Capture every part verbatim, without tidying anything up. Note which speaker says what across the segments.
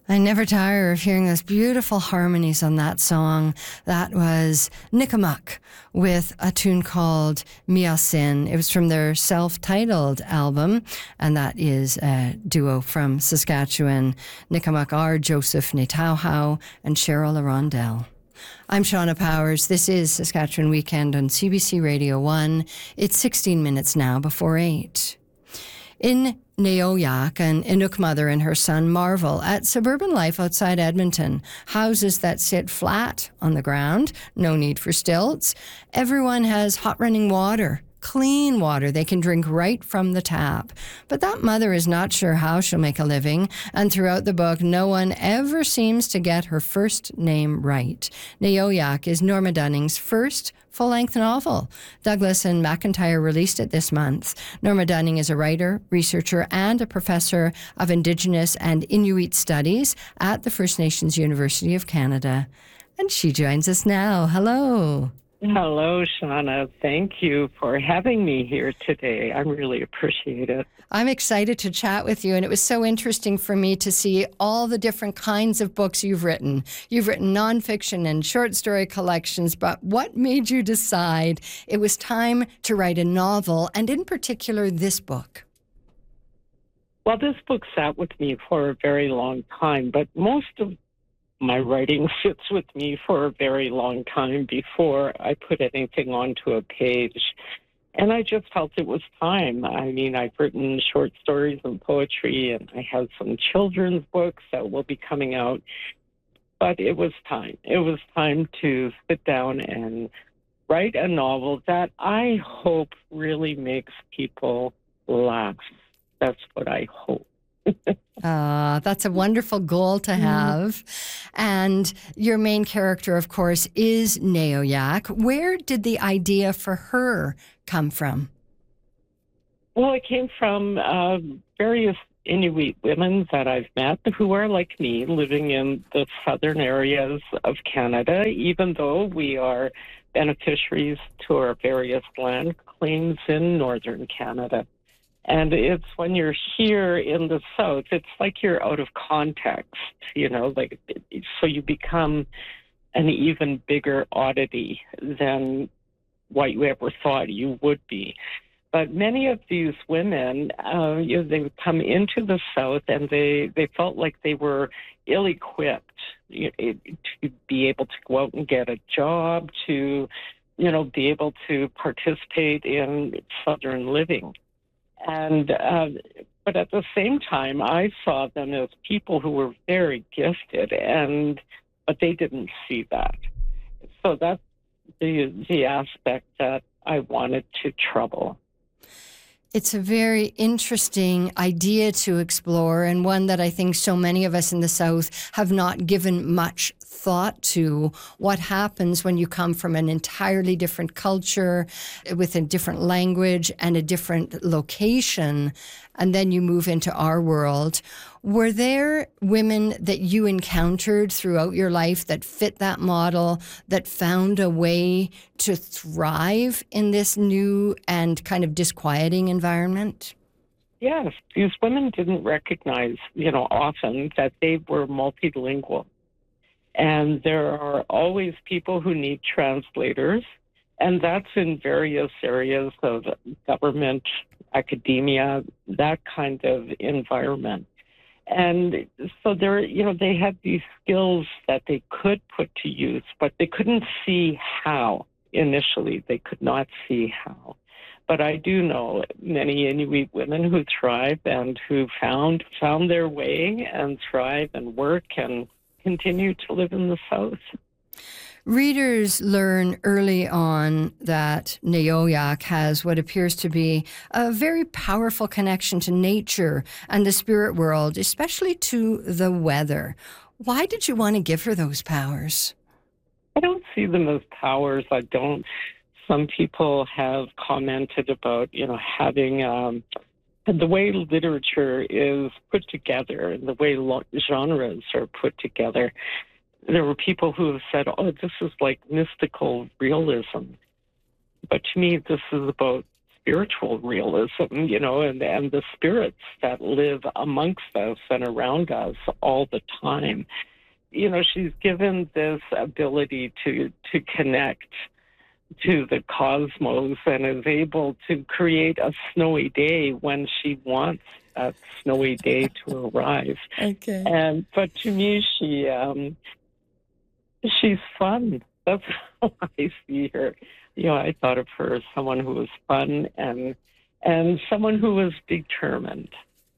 Speaker 1: I never tire of hearing those beautiful harmonies on that song. That was Nikamuck with a tune called Miasin. It was from their self-titled album, and that is a duo from Saskatchewan. Nikamuck are Joseph Netauhau and Cheryl Arondel. I'm Shauna Powers. This is Saskatchewan Weekend on C B C Radio one. It's sixteen minutes now before eight. In Neoyak, an Inuk mother and her son marvel at suburban life outside Edmonton. Houses that sit flat on the ground, no need for stilts. Everyone has hot running water, clean water they can drink right from the tap. But that mother is not sure how she'll make a living, and throughout the book, no one ever seems to get her first name right. Neoyak is Norma Dunning's first full-length novel. Douglas and McIntyre released it this month. Norma Dunning is a writer, researcher, and a professor of Indigenous and Inuit Studies at the First Nations University of Canada. And she joins us now. Hello.
Speaker 2: Hello, Shauna. Thank you for having me here today. I really appreciate it.
Speaker 1: I'm excited to chat with you, and it was so interesting for me to see all the different kinds of books you've written. You've written nonfiction and short story collections, but what made you decide it was time to write a novel, and in particular, this book?
Speaker 2: Well, this book sat with me for a very long time, but most of my writing sits with me for a very long time before I put anything onto a page. And I just felt it was time. I mean, I've written short stories and poetry, and I have some children's books that will be coming out. But it was time. It was time to sit down and write a novel that I hope really makes people laugh. That's what I hope.
Speaker 1: Uh, that's a wonderful goal to have. And your main character, of course, is Neoyak. Where did the idea for her come from?
Speaker 2: Well, it came from uh, various Inuit women that I've met who are like me, living in the southern areas of Canada, even though we are beneficiaries to our various land claims in northern Canada. And it's when you're here in the South, it's like you're out of context, you know, like, so you become an even bigger oddity than what you ever thought you would be. But many of these women, uh, you know, they would come into the South and they, they felt like they were ill-equipped you know, to be able to go out and get a job, to, you know, be able to participate in Southern living. And uh, but at the same time, I saw them as people who were very gifted, and but they didn't see that. So that's the the aspect that I wanted to trouble.
Speaker 1: It's a very interesting idea to explore, and one that I think so many of us in the South have not given much thought to. What happens when you come from an entirely different culture with a different language and a different location, and then you move into our world. Were there women that you encountered throughout your life that fit that model, that found a way to thrive in this new and kind of disquieting environment?
Speaker 2: Yes, these women didn't recognize, you know, often that they were multilingual. And there are always people who need translators, and that's in various areas of government, academia, that kind of environment. And so there, you know, they had these skills that they could put to use, but they couldn't see how initially. They could not see how. But I do know many Inuit women who thrive and who found found their way and thrive and work and continue to live in the South.
Speaker 1: Readers learn early on that Neoyak has what appears to be a very powerful connection to nature and the spirit world, especially to the weather. Why did you want to give her those powers?
Speaker 2: I don't see them as powers. I don't. Some people have commented about, you know, having um, the way literature is put together and the way lo- genres are put together. There were people who have said, oh, this is like mystical realism. But to me, this is about spiritual realism, you know, and, and the spirits that live amongst us and around us all the time. You know, she's given this ability to to connect to the cosmos and is able to create a snowy day when she wants that snowy day to arrive.
Speaker 1: Okay.
Speaker 2: And but to me, she um, she's fun. That's how I see her. You know, I thought of her as someone who was fun and and someone who was determined.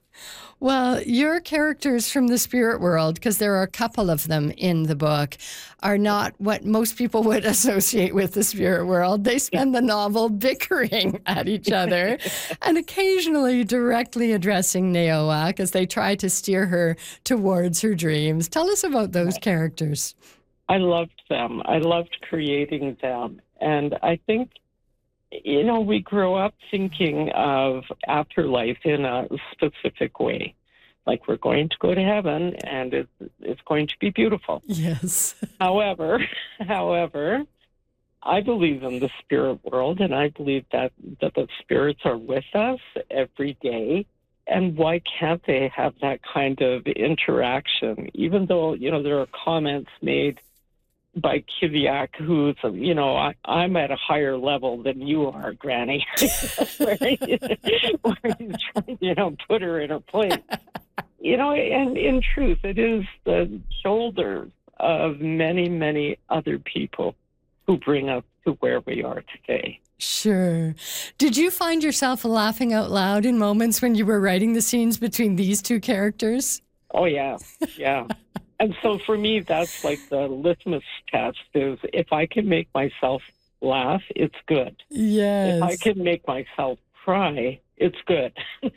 Speaker 1: Well, your characters from the spirit world, because there are a couple of them in the book, are not what most people would associate with the spirit world. They spend the novel bickering at each other and occasionally directly addressing Neowak as they try to steer her towards her dreams. Tell us about those characters.
Speaker 2: I loved them. I loved creating them. And I think, you know, we grow up thinking of afterlife in a specific way. Like we're going to go to heaven and it's, it's going to be beautiful.
Speaker 1: Yes.
Speaker 2: However, however, I believe in the spirit world, and I believe that, that the spirits are with us every day. And why can't they have that kind of interaction? Even though, you know, there are comments made by Kiviak, who's, you know, I, I'm at a higher level than you are, Granny, where, he, where he's trying, you know, put her in her place. You know, and in truth, it is the shoulders of many, many other people who bring us to where we are today.
Speaker 1: Sure. Did you find yourself laughing out loud in moments when you were writing the scenes between these two characters?
Speaker 2: Oh, yeah, yeah. And so for me, that's like the litmus test is if I can make myself laugh, it's good.
Speaker 1: Yes.
Speaker 2: If I can make myself cry, it's good.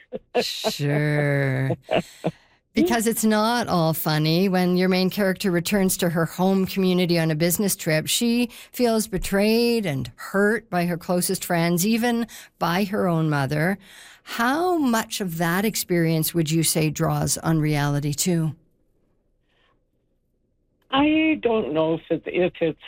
Speaker 1: Sure. Because it's not all funny. When your main character returns to her home community on a business trip, she feels betrayed and hurt by her closest friends, even by her own mother. How much of that experience would you say draws on reality too?
Speaker 2: I don't know if it's, if it's